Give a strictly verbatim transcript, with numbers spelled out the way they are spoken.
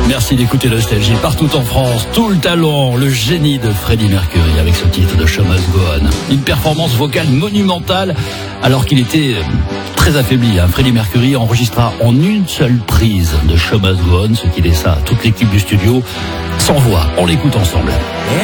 Merci d'écouter Nostalgie partout en France. Tout le talent, le génie de Freddie Mercury avec ce titre de Show Must Go On. Une performance vocale monumentale alors qu'il était très affaibli. Hein. Freddie Mercury enregistra en une seule prise de Show Must Go On, ce qui laissa toute l'équipe du studio sans voix. On l'écoute ensemble.